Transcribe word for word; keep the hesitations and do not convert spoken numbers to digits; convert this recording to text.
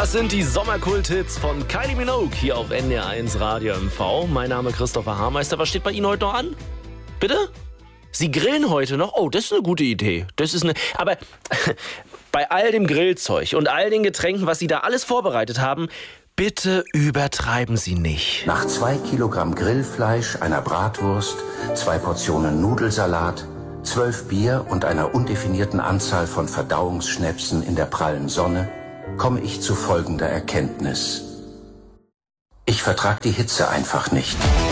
Das sind die Sommerkult-Hits von Kylie Minogue hier auf N D R eins Radio M V. Mein Name ist Christopher Haarmeister. Was steht bei Ihnen heute noch an? Bitte? Sie grillen heute noch? Oh, das ist eine gute Idee. Das ist eine. Aber bei all dem Grillzeug und all den Getränken, was Sie da alles vorbereitet haben, bitte übertreiben Sie nicht. Nach zwei Kilogramm Grillfleisch, einer Bratwurst, zwei Portionen Nudelsalat, zwölf Bier und einer undefinierten Anzahl von Verdauungsschnäpsen in der prallen Sonne komme ich zu folgender Erkenntnis. Ich vertrag die Hitze einfach nicht.